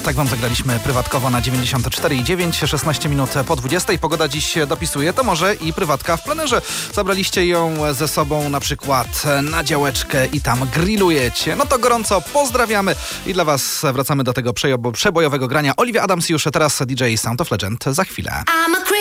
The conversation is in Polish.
Tak wam zagraliśmy prywatkowo na 94,9, 16 minut po 20. Pogoda dziś dopisuje, to może i prywatka w plenerze. Zabraliście ją ze sobą na przykład na działeczkę i tam grillujecie. No to gorąco pozdrawiamy i dla was wracamy do tego przebojowego grania. Olivia Adams już teraz, DJ Sound of Legend za chwilę.